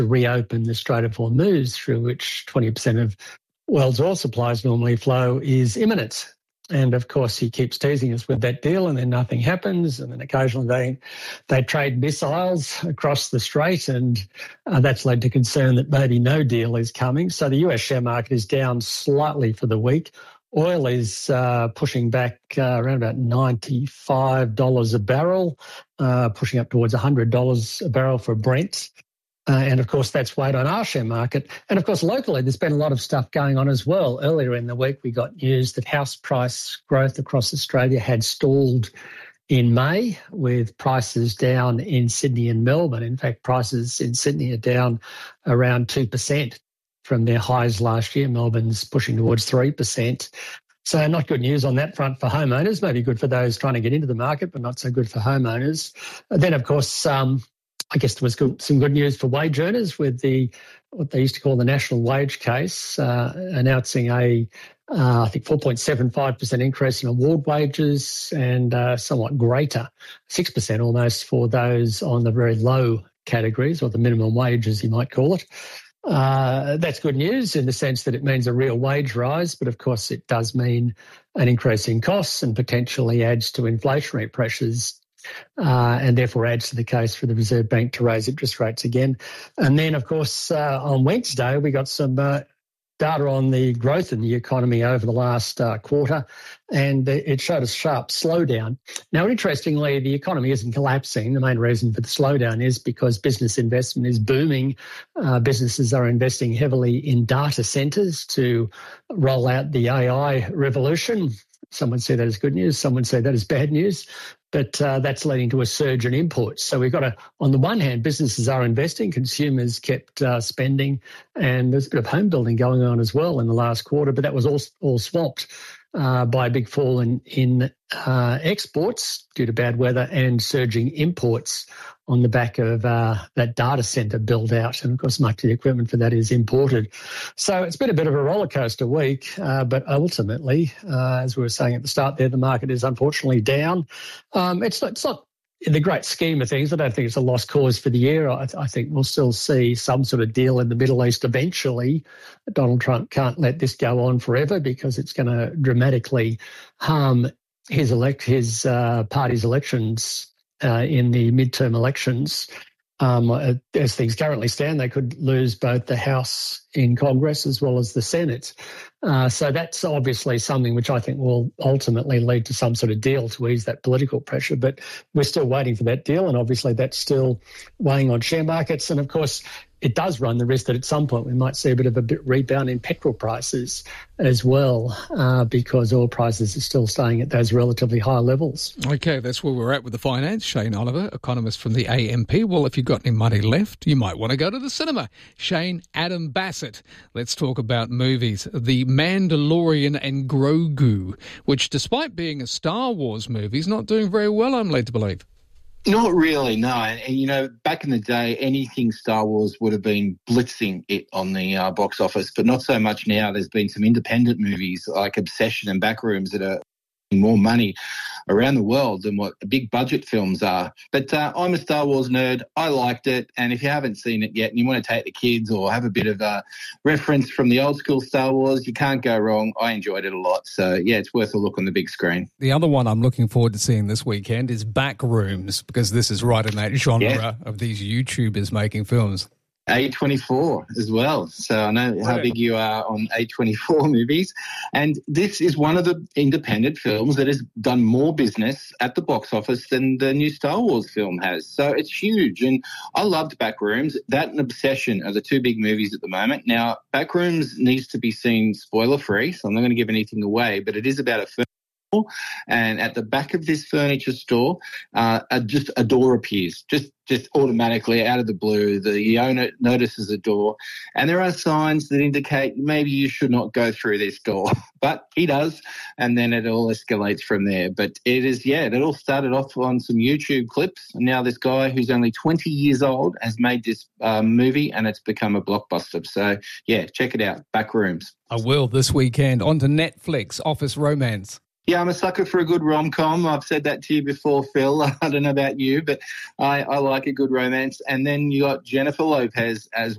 to reopen the Strait of Hormuz, through which 20% of world's oil supplies normally flow, is imminent. And, of course, he keeps teasing us with that deal and then nothing happens. And then occasionally they trade missiles across the strait, and that's led to concern that maybe no deal is coming. So the US share market is down slightly for the week. Oil is pushing back around about $95 a barrel, pushing up towards $100 a barrel for Brent. And, of course, that's weighed on our share market. And, of course, locally there's been a lot of stuff going on as well. Earlier in the week we got news that house price growth across Australia had stalled in May, with prices down in Sydney and Melbourne. In fact, prices in Sydney are down around 2% from their highs last year. Melbourne's pushing towards 3%. So not good news on that front for homeowners. Maybe good for those trying to get into the market, but not so good for homeowners. Then, of course, I guess there was some good news for wage earners with what they used to call the national wage case, announcing I think 4.75% increase in award wages and somewhat greater, 6% almost, for those on the very low categories, or the minimum wage as you might call it. That's good news in the sense that it means a real wage rise, but of course it does mean an increase in costs and potentially adds to inflationary pressures. And therefore adds to the case for the Reserve Bank to raise interest rates again. And then, of course, on Wednesday, we got some data on the growth in the economy over the last quarter, and it showed a sharp slowdown. Now, interestingly, the economy isn't collapsing. The main reason for the slowdown is because business investment is booming. Businesses are investing heavily in data centres to roll out the AI revolution. Some would say that is good news, some would say that is bad news, but that's leading to a surge in imports. So we've got on the one hand, businesses are investing, consumers kept spending, and there's a bit of home building going on as well in the last quarter, but that was all swamped by a big fall in exports due to bad weather and surging imports on the back of that data centre build out. And of course, much of the equipment for that is imported. So it's been a bit of a roller coaster week, but ultimately, as we were saying at the start there, the market is unfortunately down. It's not in the great scheme of things. I don't think it's a lost cause for the year. I think we'll still see some sort of deal in the Middle East eventually. Donald Trump can't let this go on forever because it's going to dramatically harm his party's elections in the midterm elections. As things currently stand, they could lose both the House in Congress as well as the Senate. So that's obviously something which I think will ultimately lead to some sort of deal to ease that political pressure. But we're still waiting for that deal, and obviously that's still weighing on share markets. And of course, it does run the risk that at some point we might see a bit of a rebound in petrol prices as well, because oil prices are still staying at those relatively high levels. Okay, that's where we're at with the finance. Shane Oliver, economist from the AMP. Well, if you've got any money left, you might want to go to the cinema. Shane Adam Bassett. Let's talk about movies. The Mandalorian and Grogu, which despite being a Star Wars movie, is not doing very well, I'm led to believe. Not really, no. And, back in the day, anything Star Wars would have been blitzing it on the box office, but not so much now. There's been some independent movies like Obsession and Backrooms that are more money around the world than what big budget films are. But I'm a Star Wars nerd. I liked it. And if you haven't seen it yet and you want to take the kids or have a bit of a reference from the old school Star Wars, you can't go wrong. I enjoyed it a lot. So, yeah, it's worth a look on the big screen. The other one I'm looking forward to seeing this weekend is Backrooms, because this is right in that genre of these YouTubers making films. A24 as well. So I know how big you are on A24 movies. And this is one of the independent films that has done more business at the box office than the new Star Wars film has. So it's huge. And I loved Backrooms. That and Obsession are the two big movies at the moment. Now, Backrooms needs to be seen spoiler-free, so I'm not going to give anything away, but it is about a film. And at the back of this furniture store, just a door appears, just automatically out of the blue. The owner notices a door, and there are signs that indicate maybe you should not go through this door. But he does, and then it all escalates from there. But it all started off on some YouTube clips, and now this guy who's only 20 years old has made this movie, and it's become a blockbuster. So, yeah, check it out, Backrooms. I will this weekend. On to Netflix, Office Romance. Yeah, I'm a sucker for a good rom-com. I've said that to you before, Phil. I don't know about you, but I like a good romance. And then you got Jennifer Lopez as